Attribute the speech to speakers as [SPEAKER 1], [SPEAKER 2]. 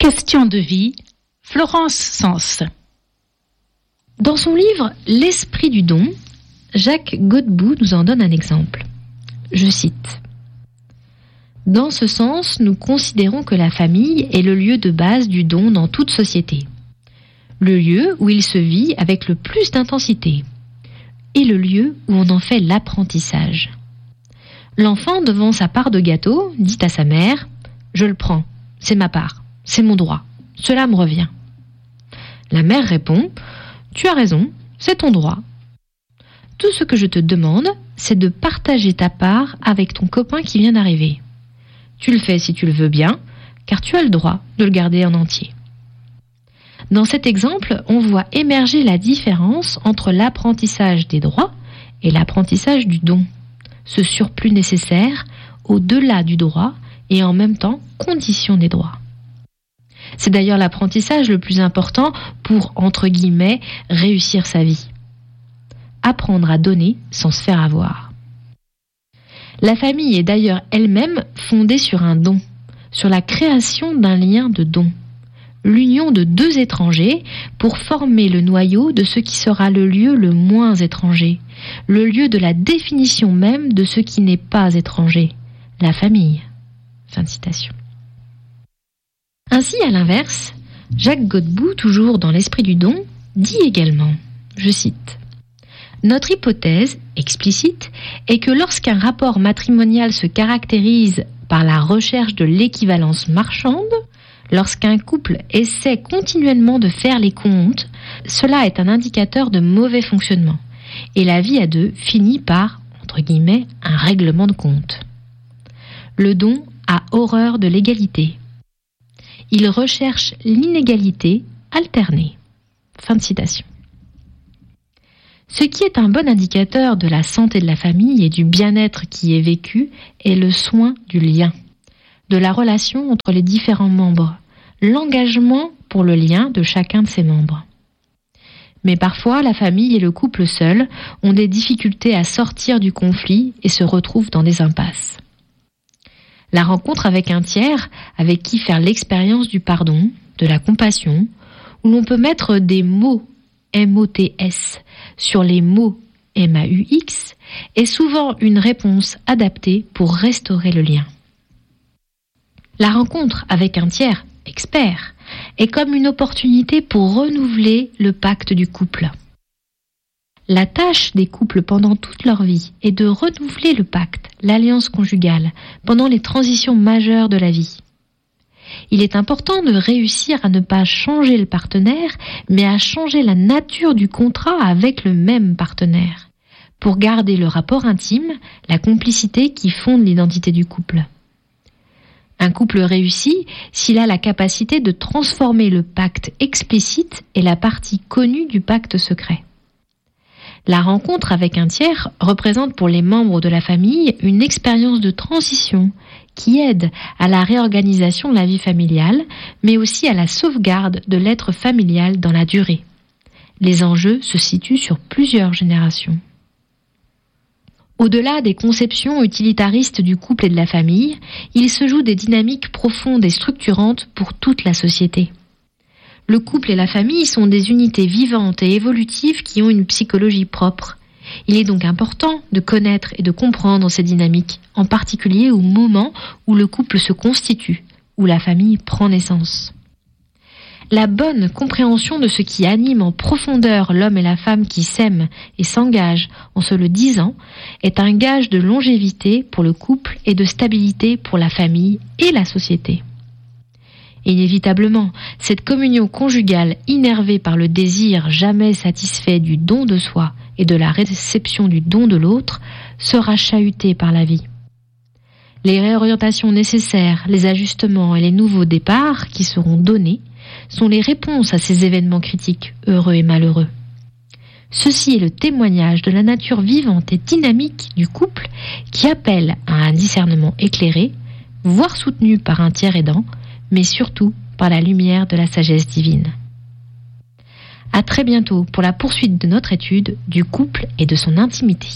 [SPEAKER 1] Question de vie, Florence Sens.
[SPEAKER 2] Dans son livre « L'esprit du don », Jacques Godbout nous en donne un exemple. Je cite. « Dans ce sens, nous considérons que la famille est le lieu de base du don dans toute société, le lieu où il se vit avec le plus d'intensité, et le lieu où on en fait l'apprentissage. L'enfant, devant sa part de gâteau, dit à sa mère « Je le prends, c'est ma part, c'est mon droit, cela me revient. » La mère répond « Tu as raison, c'est ton droit. Tout ce que je te demande, c'est de partager ta part avec ton copain qui vient d'arriver. Tu le fais si tu le veux bien, car tu as le droit de le garder en entier. » Dans cet exemple, on voit émerger la différence entre l'apprentissage des droits et l'apprentissage du don, ce surplus nécessaire au-delà du droit et en même temps condition des droits. C'est d'ailleurs l'apprentissage le plus important pour, entre guillemets, réussir sa vie. Apprendre à donner sans se faire avoir. La famille est d'ailleurs elle-même fondée sur un don, sur la création d'un lien de don. L'union de deux étrangers pour former le noyau de ce qui sera le lieu le moins étranger, le lieu de la définition même de ce qui n'est pas étranger, la famille. Fin de citation. Ainsi, à l'inverse, Jacques Godbout, toujours dans l'esprit du don, dit également, je cite, « Notre hypothèse, explicite, est que lorsqu'un rapport matrimonial se caractérise par la recherche de l'équivalence marchande, lorsqu'un couple essaie continuellement de faire les comptes, cela est un indicateur de mauvais fonctionnement, et la vie à deux finit par, entre guillemets, un règlement de compte. Le don a horreur de l'égalité. Il recherche l'inégalité alternée. » Fin de citation. Ce qui est un bon indicateur de la santé de la famille et du bien-être qui est vécu est le soin du lien, de la relation entre les différents membres, l'engagement pour le lien de chacun de ses membres. Mais parfois, la famille et le couple seul ont des difficultés à sortir du conflit et se retrouvent dans des impasses. La rencontre avec un tiers, avec qui faire l'expérience du pardon, de la compassion, où l'on peut mettre des mots MOTS sur les mots MAUX, est souvent une réponse adaptée pour restaurer le lien. La rencontre avec un tiers expert est comme une opportunité pour renouveler le pacte du couple. La tâche des couples pendant toute leur vie est de renouveler le pacte, l'alliance conjugale, pendant les transitions majeures de la vie. Il est important de réussir à ne pas changer le partenaire, mais à changer la nature du contrat avec le même partenaire, pour garder le rapport intime, la complicité qui fonde l'identité du couple. Un couple réussit s'il a la capacité de transformer le pacte explicite et la partie connue du pacte secret. La rencontre avec un tiers représente pour les membres de la famille une expérience de transition qui aide à la réorganisation de la vie familiale, mais aussi à la sauvegarde de l'être familial dans la durée. Les enjeux se situent sur plusieurs générations. Au-delà des conceptions utilitaristes du couple et de la famille, il se joue des dynamiques profondes et structurantes pour toute la société. Le couple et la famille sont des unités vivantes et évolutives qui ont une psychologie propre. Il est donc important de connaître et de comprendre ces dynamiques, en particulier au moment où le couple se constitue, où la famille prend naissance. La bonne compréhension de ce qui anime en profondeur l'homme et la femme qui s'aiment et s'engagent en se le disant est un gage de longévité pour le couple et de stabilité pour la famille et la société. Inévitablement, cette communion conjugale innervée par le désir jamais satisfait du don de soi et de la réception du don de l'autre sera chahutée par la vie. Les réorientations nécessaires, les ajustements et les nouveaux départs qui seront donnés sont les réponses à ces événements critiques, heureux et malheureux. Ceci est le témoignage de la nature vivante et dynamique du couple qui appelle à un discernement éclairé, voire soutenu par un tiers aidant, mais surtout par la lumière de la sagesse divine. À très bientôt pour la poursuite de notre étude du couple et de son intimité.